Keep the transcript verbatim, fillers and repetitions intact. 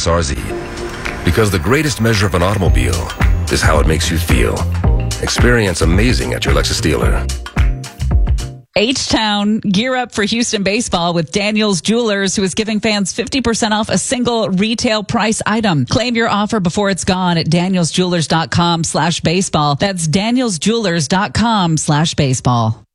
Lexus R Z. Because the greatest measure of an automobile is how it makes you feel. Experience amazing at your Lexus dealer. H-Town, gear up for Houston baseball with Daniels Jewelers, who is giving fans fifty percent off a single retail price item. Claim your offer before it's gone at danielsjewelers.com slash baseball. That's danielsjewelers.com slash baseball.